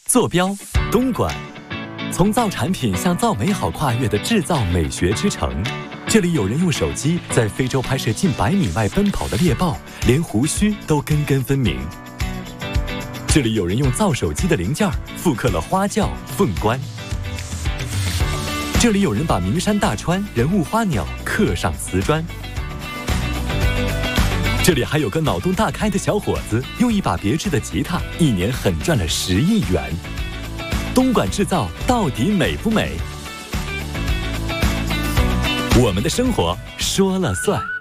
坐标东莞，从造产品向造美好跨越的制造美学之城。这里有人用手机在非洲拍摄近100米外奔跑的猎豹，连胡须都根根分明。这里有人用造手机的零件复刻了花轿、凤冠。这里有人把名山大川、人物花鸟刻上瓷砖。这里还有个脑洞大开的小伙子，用一把别致的吉他，1年狠赚了10亿元。东莞制造到底美不美？我们的生活说了算。